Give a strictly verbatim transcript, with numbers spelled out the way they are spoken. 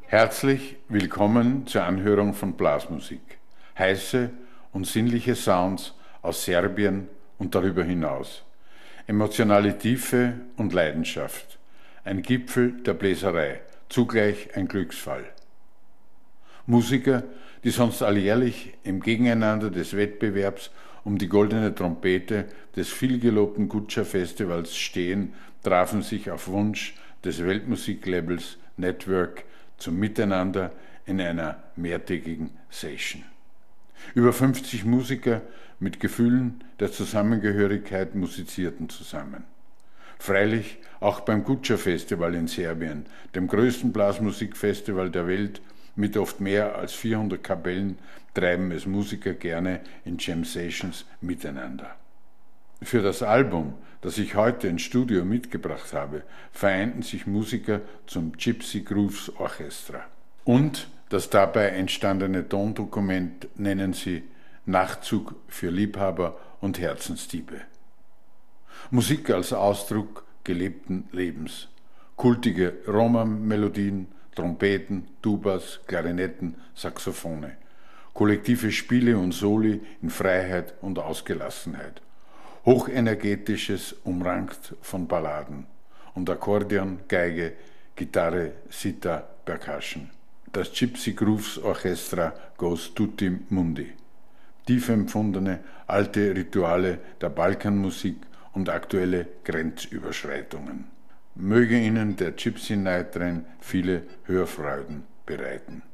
Herzlich willkommen zur Anhörung von Blasmusik. Heiße und sinnliche Sounds aus Serbien und darüber hinaus. Emotionale Tiefe und Leidenschaft. Ein Gipfel der Bläserei, zugleich ein Glücksfall. Musiker, die sonst alljährlich im Gegeneinander des Wettbewerbs um die goldene Trompete des vielgelobten Gutscha-Festivals stehen, trafen sich auf Wunsch des Weltmusiklabels Network zum Miteinander in einer mehrtägigen Session. Über fünfzig Musiker mit Gefühlen der Zusammengehörigkeit musizierten zusammen. Freilich auch beim Gutscha-Festival in Serbien, dem größten Blasmusikfestival der Welt, mit oft mehr als vierhundert Kapellen treiben es Musiker gerne in Jam Sessions miteinander. Für das Album, das ich heute ins Studio mitgebracht habe, vereinten sich Musiker zum Gypsy Grooves Orchestra. Und das dabei entstandene Tondokument nennen sie Nachtzug für Liebhaber und Herzensdiebe. Musik als Ausdruck gelebten Lebens. Kultige Roma-Melodien, Trompeten, Tubas, Klarinetten, Saxophone. Kollektive Spiele und Soli in Freiheit und Ausgelassenheit. Hochenergetisches umrankt von Balladen und Akkordeon, Geige, Gitarre, Sitar, Percussion. Das Gypsy Grooves Orchestra goes tutti mundi. Tief empfundene alte Rituale der Balkanmusik und aktuelle Grenzüberschreitungen. Möge Ihnen der Gypsy Night Train viele Hörfreuden bereiten.